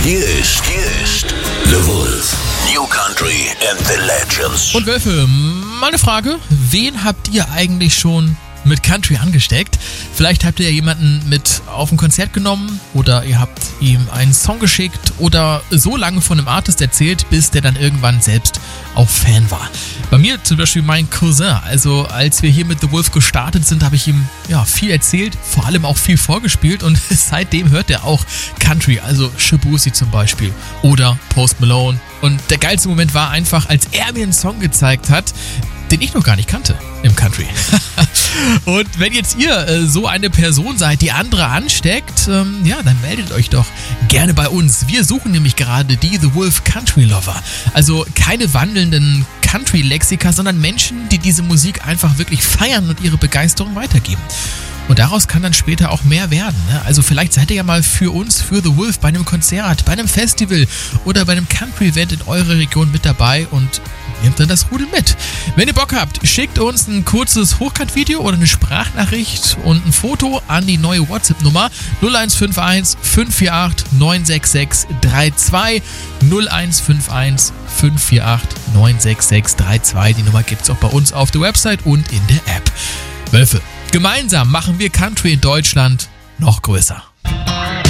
Hier ist The Wolf. New Country and the Legends. Und Wölfe, mal eine Frage. Wen habt ihr eigentlich schon mit Country angesteckt? Vielleicht habt ihr ja jemanden mit auf ein Konzert genommen oder ihr habt ihm einen Song geschickt oder so lange von einem Artist erzählt, bis der dann irgendwann selbst auch Fan war. Bei mir zum Beispiel mein Cousin. Also als wir hier mit The Wolf gestartet sind, habe ich ihm viel erzählt, vor allem auch viel vorgespielt und seitdem hört er auch Country, also Shaboozey zum Beispiel oder Post Malone. Und der geilste Moment war einfach, als er mir einen Song gezeigt hat, den ich noch gar nicht kannte im Country. Und wenn jetzt ihr so eine Person seid, die andere ansteckt, dann meldet euch doch gerne bei uns. Wir suchen nämlich gerade die The Wolf Country Lover. Also keine wandelnden Country-Lexika, sondern Menschen, die diese Musik einfach wirklich feiern und ihre Begeisterung weitergeben. Und daraus kann dann später auch mehr werden. Ne? Also vielleicht seid ihr ja mal für uns, für The Wolf, bei einem Konzert, bei einem Festival oder bei einem Country-Event in eurer Region mit dabei und nehmt dann das Rudel mit. Wenn ihr Bock habt, schickt uns ein kurzes Hochkant-Video oder eine Sprachnachricht und ein Foto an die neue WhatsApp-Nummer 0151 548 966 32 0151 548 966 32. Die Nummer gibt's auch bei uns auf der Website und in der App. Wölfe, gemeinsam machen wir Country in Deutschland noch größer.